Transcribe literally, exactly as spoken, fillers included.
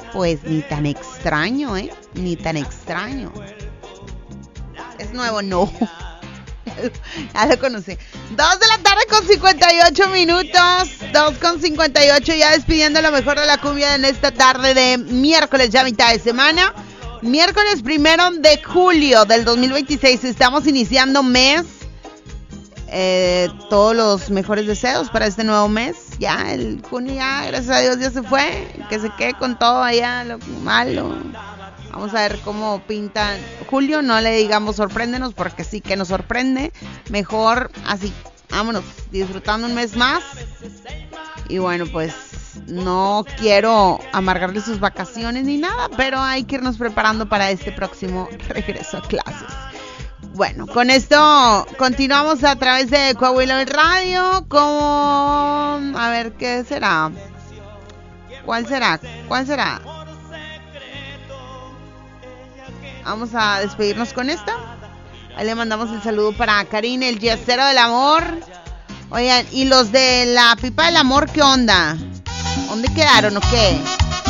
Pues ni tan extraño, ¿eh? Ni tan extraño. Es nuevo, no. Ya lo conocí. Dos de la tarde con cincuenta y ocho minutos. Dos con cincuenta y ocho. Ya despidiendo lo mejor de la cumbia en esta tarde de miércoles, ya mitad de semana. Miércoles primero de julio del dos mil veintiséis. Estamos iniciando mes. Eh, todos los mejores deseos para este nuevo mes. Ya el junio ya, gracias a Dios, ya se fue. Que se quede con todo allá lo malo. Vamos a ver cómo pintan julio. No le digamos sorpréndenos, porque sí que nos sorprende. Mejor así, vámonos, disfrutando un mes más. Y bueno, pues no quiero amargarle sus vacaciones ni nada, pero hay que irnos preparando para este próximo regreso a clases. Bueno, con esto continuamos a través de Coahuila Radio. Con... A ver, ¿qué será? ¿Cuál será? ¿Cuál será? Vamos a despedirnos con esta. Ahí le mandamos el saludo para Karine, el yesero del amor. Oigan, ¿y los de la pipa del amor qué onda? ¿Dónde quedaron o qué?